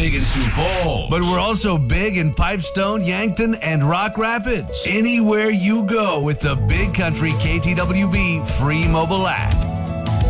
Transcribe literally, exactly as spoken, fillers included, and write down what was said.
big in Sioux Falls. But we're also big in Pipestone, Yankton, and Rock Rapids. Anywhere you go with the Big Country K T W B free mobile app.